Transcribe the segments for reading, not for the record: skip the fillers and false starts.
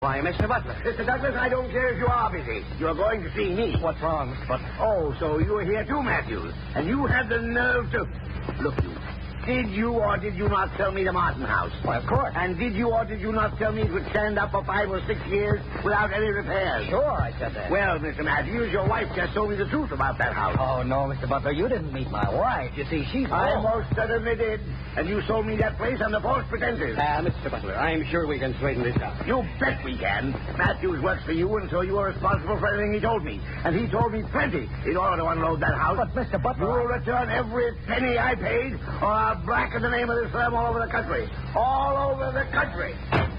Why, Mr. Butler. Mr. Douglas, I don't care if you are busy. You're going to see me. What's wrong, Mr. Butler? Oh, so you were here too, Matthews. And you had the nerve to... Look, you. Did you or did you not sell me the Martin house? Why, of course. And did you or did you not tell me it would stand up for 5 or 6 years without any repairs? Sure, I said that. Well, Mr. Matthews, your wife just told me the truth about that house. Oh, no, Mr. Butler, you didn't meet my wife. You see, she's... I most certainly did. And you sold me that place under false pretenses. Mr. Butler, I'm sure we can straighten this out. You bet we can. Matthews works for you, and so you are responsible for everything he told me. And he told me plenty in order to unload that house. But, Mr. Butler... You'll return every penny I paid, or I'll blacken the name of this firm all over the country. All over the country.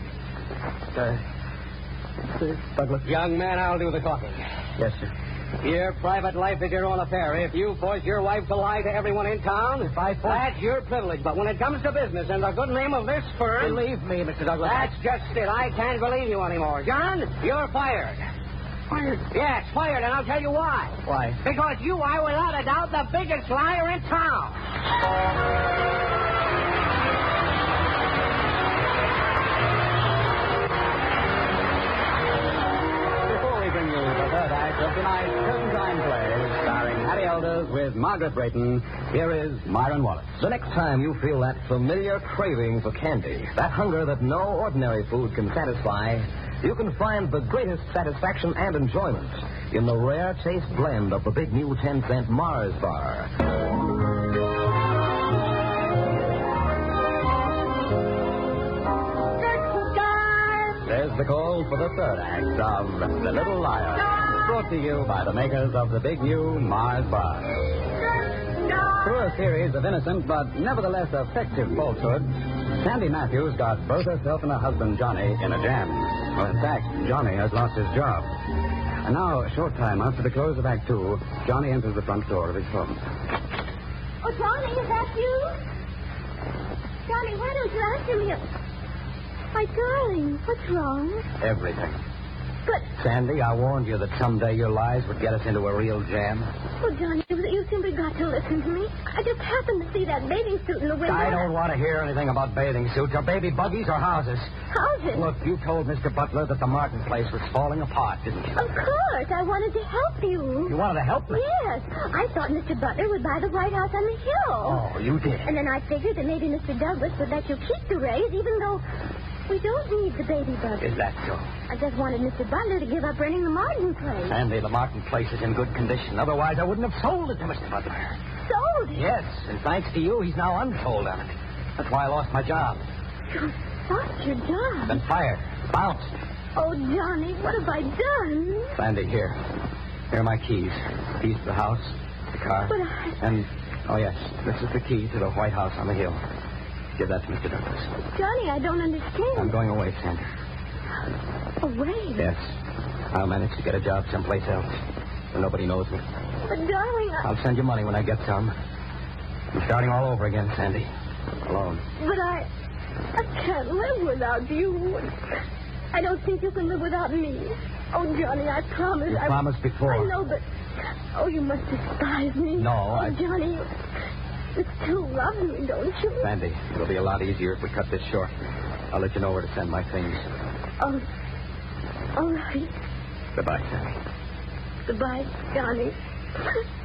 Douglas. Young man, I'll do the talking. Yes, sir. Your private life is your own affair. If you force your wife to lie to everyone in town, that's your privilege. But when it comes to business and the good name of this firm... Believe me, Mr. Douglas. That's just it. I can't believe you anymore. John, you're fired. Fired? Yes, fired, and I'll tell you why. Why? Because you are, without a doubt, the biggest liar in town. Of tonight's Curtain Time play, starring Hattie Elders with Margaret Brayton, here is Myron Wallace. The next time you feel that familiar craving for candy, that hunger that no ordinary food can satisfy, you can find the greatest satisfaction and enjoyment in the rare taste blend of the big new 10-cent Mars bar. There's the call for the third act of The Little Liar. Brought to you by the makers of the big new Mars bar. Through a series of innocent but nevertheless effective falsehoods, Sandy Matthews got both herself and her husband Johnny in a jam. Well, in fact, Johnny has lost his job. And now, a short time after the close of Act 2, Johnny enters the front door of his home. Oh, Johnny, is that you? Johnny, why don't you answer me? My darling, what's wrong? Everything. But... Sandy, I warned you that someday your lies would get us into a real jam. Oh, Johnny, you simply got to listen to me. I just happened to see that bathing suit in the window. I don't want to hear anything about bathing suits or baby buggies or houses. Houses? Look, you told Mr. Butler that the Martin place was falling apart, didn't you? Of course. I wanted to help you. You wanted to help me? Yes. I thought Mr. Butler would buy the White House on the hill. Oh, you did? And then I figured that maybe Mr. Douglas would let you keep the raise, even though... we don't need the baby buggies. Is that so? I just wanted Mr. Butler to give up renting the Martin place. Sandy, the Martin place is in good condition. Otherwise, I wouldn't have sold it to Mr. Butler. Sold it? Yes, and thanks to you, he's now unsold on it. That's why I lost my job. You lost your job? Been fired. Bounced. Oh, Johnny, what have I done? Sandy, here. Here are my keys. Keys to the house, the car. But And, oh yes, this is the key to the White House on the hill. Give that to Mr. Douglas. Johnny, I don't understand. I'm going away, Sandy. Away? Yes. I'll manage to get a job someplace else where nobody knows me. But, darling, I'll send you money when I get some. I'm starting all over again, Sandy. Alone. But I can't live without you. I don't think you can live without me. Oh, Johnny, I promise. You promised before. I know, but... oh, you must despise me. No, oh, Johnny, you still love me, don't you? Sandy, it'll be a lot easier if we cut this short. I'll let you know where to send my things. Oh, all right. Goodbye, Sandy. Goodbye, Johnny.